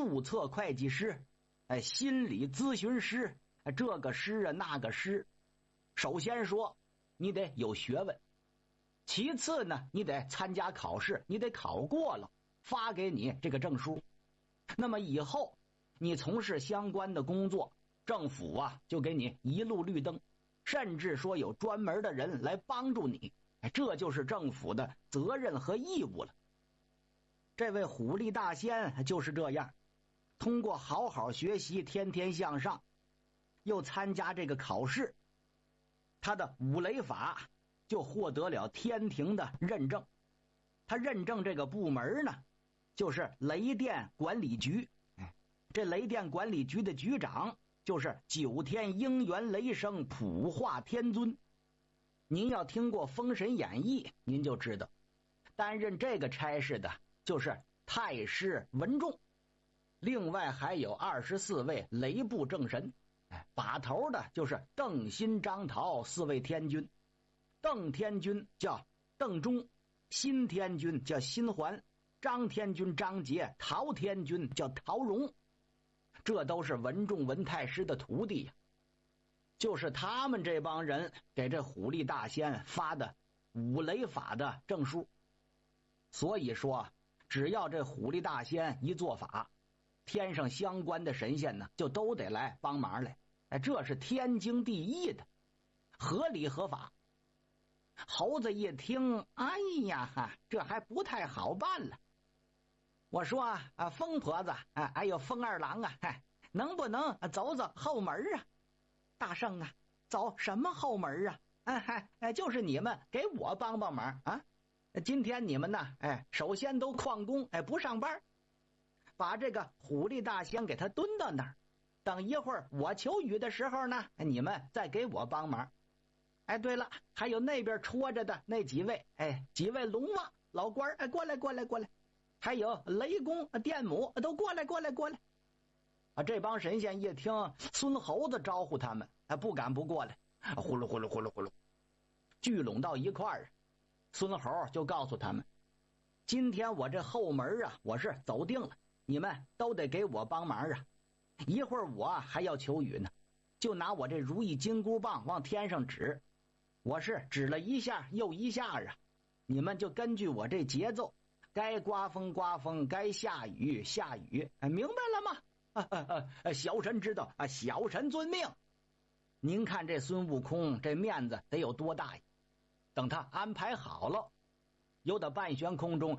注册会计师，心理咨询师，这个师啊那个师。首先说你得有学问，其次呢你得参加考试，你得考过了，发给你这个证书。那么以后你从事相关的工作，政府啊就给你一路绿灯，甚至说有专门的人来帮助你，这就是政府的责任和义务了。这位虎力大仙就是这样，通过好好学习，天天向上，又参加这个考试，他的五雷法就获得了天庭的认证。他认证这个部门呢，就是雷电管理局。这雷电管理局的局长就是九天应元雷声普化天尊。您要听过《封神演义》，您就知道，担任这个差事的就是太师文仲，另外还有24位雷部正神，把头的就是邓辛张陶4位天君。邓天君叫邓忠，辛天君叫辛环，张天君张杰，陶天君叫陶荣。这都是文仲文太师的徒弟呀，就是他们这帮人给这虎力大仙发的五雷法的证书。所以说只要这虎力大仙一做法，天上相关的神仙呢就都得来帮忙来，这是天经地义的，合理合法。猴子一听，哎呀哈，这还不太好办了。我说啊，疯婆子啊，还有疯二郎啊，能不能走走后门啊？大圣啊，走什么后门啊？就是你们给我帮帮忙啊！今天你们呢，首先都旷工，不上班，把这个虎力大仙给他蹲到那儿，等一会儿我求雨的时候呢，你们再给我帮忙。对了，还有那边戳着的那几位，几位龙王老官，过来。还有雷公、电母都过来。这帮神仙一听孙猴子招呼他们，不敢不过来，呼噜，聚拢到一块儿。孙猴就告诉他们，今天我这后门啊，我是走定了，你们都得给我帮忙啊！一会儿我还要求雨呢，就拿我这如意金箍棒往天上指，我是指了一下又一下啊，你们就根据我这节奏，该刮风刮风，该下雨下雨，明白了吗？小神知道啊，小神遵命。您看这孙悟空这面子得有多大呀？等他安排好了，又到半悬空中，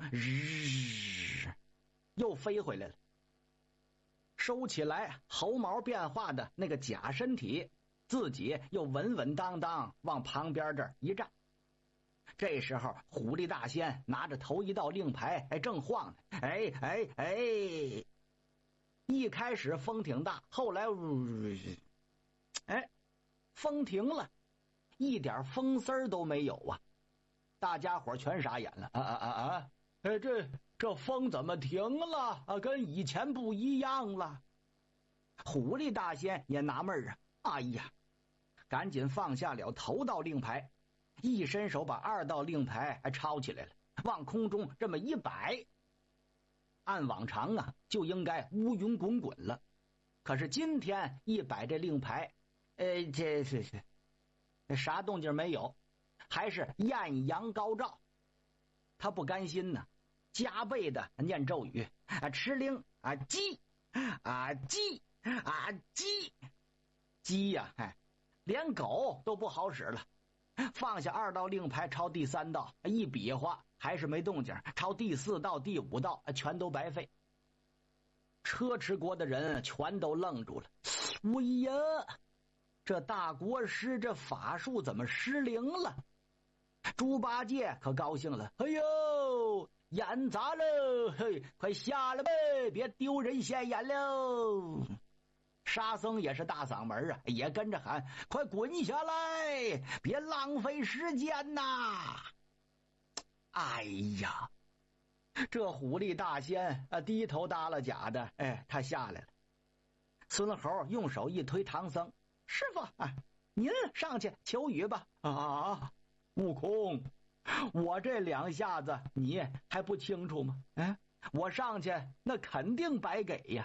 又飞回来了，收起来猴毛变化的那个假身体，自己又稳稳当当往旁边这儿一站。这时候虎力大仙拿着头一道令牌，正晃呢，一开始风挺大，后来风停了，一点风丝儿都没有啊！大家伙全傻眼了这风怎么停了啊？跟以前不一样了。虎力大仙也纳闷啊，哎呀，赶紧放下了头道令牌，一伸手把2道令牌抄起来了，往空中这么一摆。按往常啊，就应该乌云滚滚了，可是今天一摆这令牌，这啥动静没有，还是艳阳高照。他不甘心呢，加倍的念咒语，吃灵鸡鸡呀，连狗都不好使了。放下2道令牌，抄第3道，一比划还是没动静，抄第4道、第5道全都白费。车迟国的人全都愣住了，哎呀，这大国师这法术怎么失灵了？猪八戒可高兴了，哎呦，眼砸了，嘿，快下来呗，别丢人现眼喽！沙僧也是大嗓门啊，也跟着喊，快滚下来，别浪费时间呐！哎呀，这虎力大仙低头耷拉甲的，他下来了。孙猴用手一推唐僧，师傅您上去求雨吧。悟空，我这2下子你还不清楚吗？我上去那肯定白给呀。